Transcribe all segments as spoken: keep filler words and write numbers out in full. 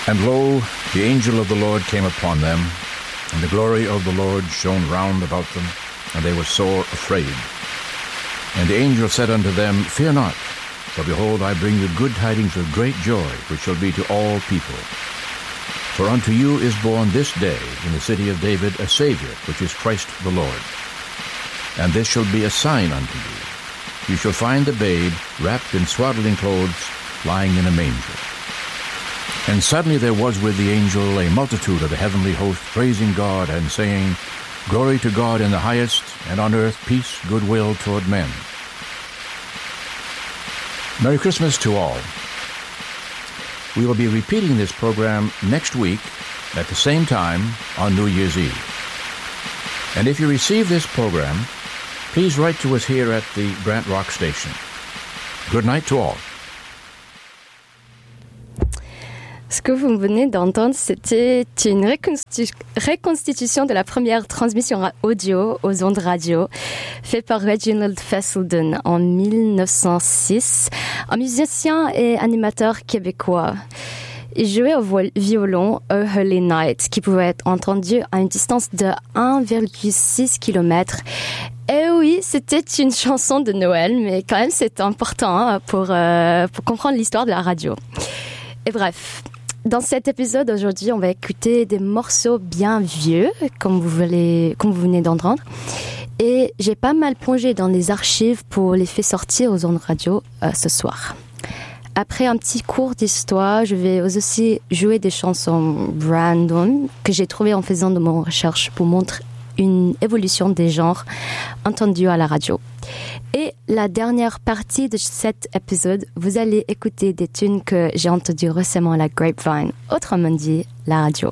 And lo, the angel of the Lord came upon them, and the glory of the Lord shone round about them, and they were sore afraid. And the angel said unto them, Fear not, for behold, I bring you good tidings of great joy, which shall be to all people. For unto you is born this day in the city of David a Saviour, which is Christ the Lord. And this shall be a sign unto you. You shall find the babe wrapped in swaddling clothes, lying in a manger. And suddenly there was with the angel a multitude of the heavenly host, praising God and saying, Glory to God in the highest, and on earth peace, goodwill toward men. Merry Christmas to all. We will be repeating this program next week at the same time on New Year's Eve. And if you receive this program, please write to us here at the Brant Rock Station. Good night to all. Ce que vous venez d'entendre, c'était une reconstitu- reconstitution de la première transmission audio aux ondes radio, faite par Reginald Fesselden en mille neuf cent six, un musicien et animateur québécois. Il jouait au vo- violon Oh Holy Night, qui pouvait être entendu à une distance de un virgule six kilomètres. Et oui, c'était une chanson de Noël, mais quand même c'est important pour, euh, pour comprendre l'histoire de la radio. Et bref, dans cet épisode aujourd'hui, on va écouter des morceaux bien vieux, comme vous, voulez, comme vous venez d'entendre. Et j'ai pas mal plongé dans les archives pour les faire sortir aux ondes radio euh, ce soir. Après un petit cours d'histoire, je vais aussi jouer des chansons random que j'ai trouvées en faisant de mon recherche pour montrer une évolution des genres entendus à la radio. Et la dernière partie de cet épisode, vous allez écouter des tunes que j'ai entendues récemment à la Grapevine, autrement dit, la radio.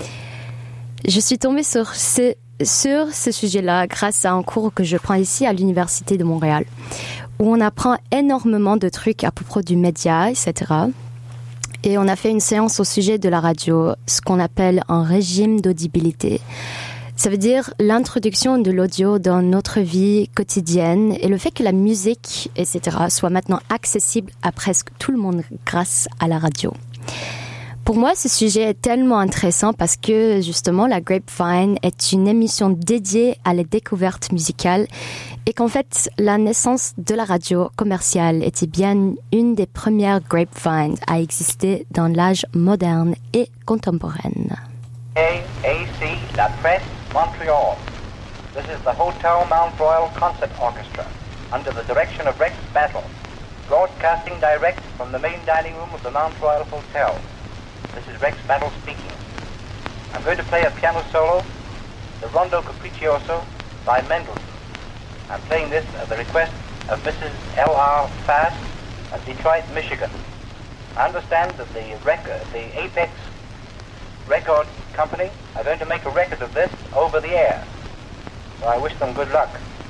Je suis tombée sur ce, sur ce sujet-là grâce à un cours que je prends ici à l'Université de Montréal, où on apprend énormément de trucs à propos du média, et cetera. Et on a fait une séance au sujet de la radio, ce qu'on appelle un régime d'audibilité. Ça veut dire l'introduction de l'audio dans notre vie quotidienne et le fait que la musique, et cetera, soit maintenant accessible à presque tout le monde grâce à la radio. Pour moi, ce sujet est tellement intéressant parce que, justement, la Grapevine est une émission dédiée à la découverte musicale et qu'en fait, la naissance de la radio commerciale était bien une des premières Grapevines à exister dans l'âge moderne et contemporain. A A C La Presse, Montreal. This is the Hotel Mount Royal Concert Orchestra, under the direction of Rex Battle, broadcasting direct from the main dining room of the Mount Royal Hotel. This is Rex Battle speaking. I'm going to play a piano solo, the Rondo Capriccioso by Mendelssohn. I'm playing this at the request of Missus L R Fast of Detroit, Michigan. I understand that the, rec- the Apex Record Company are going to make a record of this over the air. So I wish them good luck.